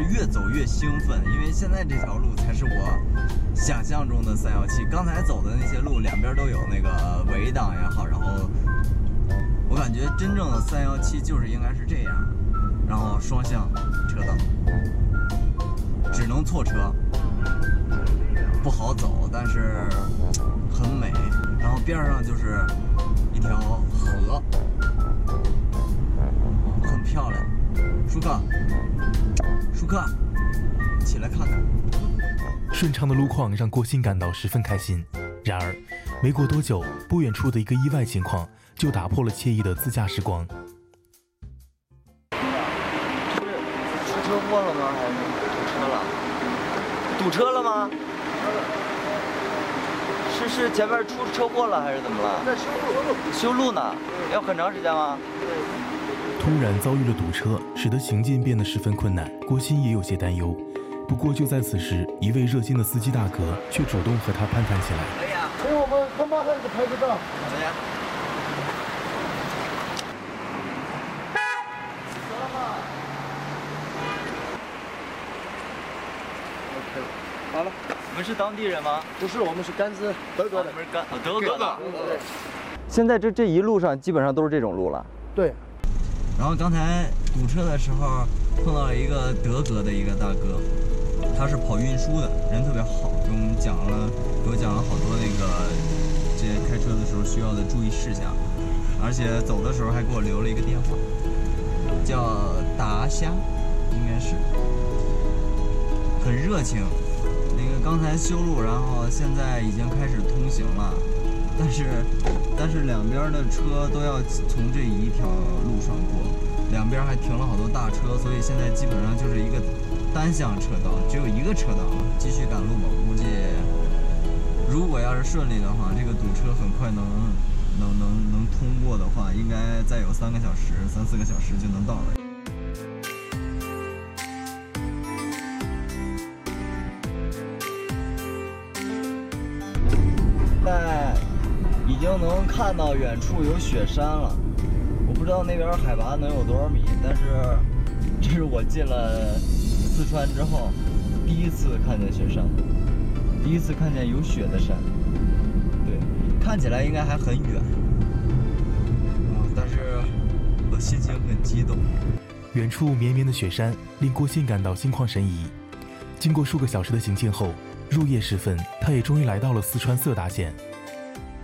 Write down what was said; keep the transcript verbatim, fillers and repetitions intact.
越走越兴奋，因为现在这条路才是我想象中的三幺七。刚才走的那些路两边都有那个围挡也好，然后我感觉真正的三幺七就是应该是这样，然后双向车道，只能错车，不好走，但是很美。然后边上就是一条河，很漂亮。舒克，舒克，起来看看。 顺畅的路况让郭鑫感到十分开心。然而，没过多久，不远处的一个意外情况就打破了惬意的自驾时光。 是出车祸了吗？还是堵车了？堵车了吗？是是前面出车祸了还是怎么了？ 在修路。修路呢？要很长时间吗？ 突然遭遇了堵车，使得行进变得十分困难。郭鑫也有些担忧。不过就在此时，一位热心的司机大哥却主动和他攀谈起来。 哎呀， 所以我们他马上就拍个照。 好呀。 OK， 好了。 你们是当地人吗？ 不是，我们是甘孜，德国的。 我们是甘，哦，德国的。 对。 现在这这一路上基本上都是这种路了。 对。 然后刚才堵车的时候碰到了一个德国的一个大哥，他是跑运输的，人特别好，给我们讲了，给我讲了好多那个这些开车的时候需要的注意事项，而且走的时候还给我留了一个电话，叫达虾，应该是，很热情。那个刚才修路，然后现在已经开始通行了。但是，但是两边的车都要从这一条路上过，两边还停了好多大车，所以现在基本上就是一个单向车道，只有一个车道了。继续赶路吧，我估计如果要是顺利的话，这个堵车很快能能能能通过的话，应该再有三个小时、三四个小时就能到了。在。已经能看到远处有雪山了，我不知道那边海拔能有多少米，但是这是我进了四川之后第一次看见雪山，第一次看见有雪的山。对，看起来应该还很远，啊，但是我心情很激动。 远处绵绵的雪山令郭鑫感到心旷神怡。经过数个小时的行进后，入夜时分，他也终于来到了四川色达县。